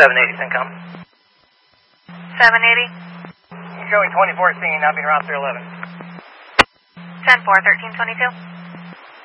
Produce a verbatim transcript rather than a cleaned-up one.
seven eighty, Syncom. seven eighty. You're showing twenty-four scene, now being around three eleven. ten four, thirteen twenty-two.